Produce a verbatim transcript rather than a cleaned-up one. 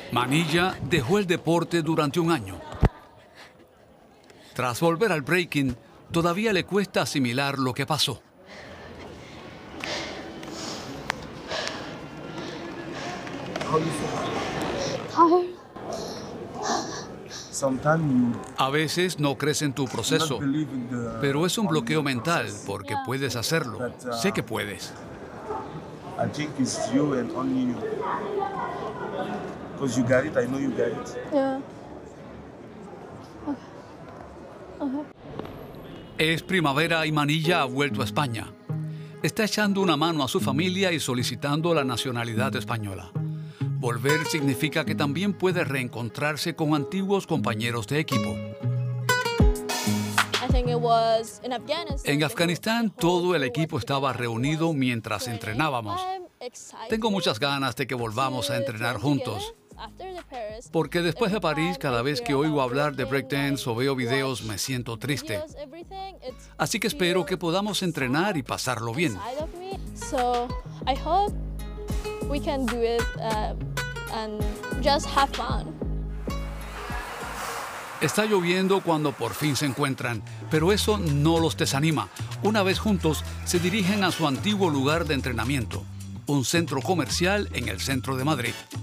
Manilla dejó el deporte durante un año. Tras volver al breaking, todavía le cuesta asimilar lo que pasó. A veces no crees en tu proceso, pero es un bloqueo mental porque puedes hacerlo. Sé que puees. Es primavera y Manilla ha vuelto a España. Está echando una mano a su familia y solicitando la nacionalidad española. Volver significa que también puede reencontrarse con antiguos compañeros de equipo. En Afganistán, todo el equipo estaba reunido mientras entrenábamos. Tengo muchas ganas de que volvamos a entrenar juntos, porque después de París, cada vez que oigo hablar de breakdance o veo videos, me siento triste. Así que espero que podamos entrenar y pasarlo bien. We can do it uh, and just have fun. Está lloviendo cuando por fin se encuentran, pero eso no los desanima. Una vez juntos, se dirigen a su antiguo lugar de entrenamiento, un centro comercial en el centro de Madrid.